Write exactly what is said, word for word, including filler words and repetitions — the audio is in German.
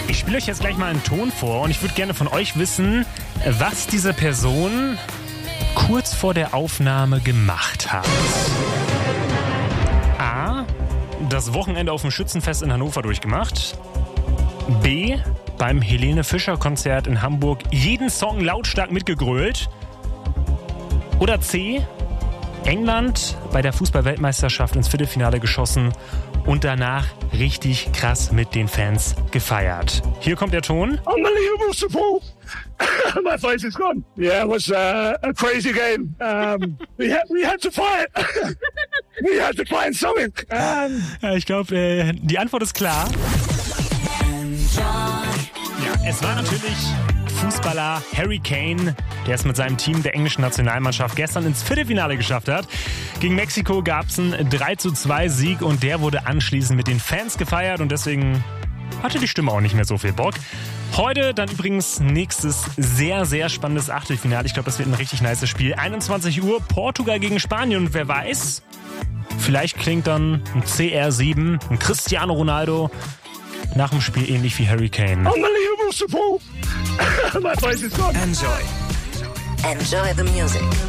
Ich spiele euch jetzt gleich mal einen Ton vor und ich würde gerne von euch wissen, was diese Person kurz vor der Aufnahme gemacht hat. A. Das Wochenende auf dem Schützenfest in Hannover durchgemacht. B. Beim Helene Fischer Konzert in Hamburg jeden Song lautstark mitgegrölt. Oder C. England bei der Fußball-Weltmeisterschaft ins Viertelfinale geschossen und danach richtig krass mit den Fans gefeiert. Hier kommt der Ton. Unbelievable support. My face is gone. Yeah, it was uh, a crazy game. Um, we, had, we had to fight. We had to find something. Um, ja, ich glaube, äh, die Antwort ist klar. Ja, es war natürlich Fußballer Harry Kane, der es mit seinem Team der englischen Nationalmannschaft gestern ins Viertelfinale geschafft hat. Gegen Mexiko gab es einen drei zu zwei Sieg und der wurde anschließend mit den Fans gefeiert und deswegen hatte die Stimme auch nicht mehr so viel Bock. Heute dann übrigens nächstes sehr, sehr spannendes Achtelfinale. Ich glaube, das wird ein richtig nices Spiel. einundzwanzig Uhr, Portugal gegen Spanien und wer weiß, vielleicht klingt dann ein C R sieben, ein Cristiano Ronaldo nach dem Spiel ähnlich wie Harry Kane. unbelievable support. My face is gone. Enjoy. Enjoy the music.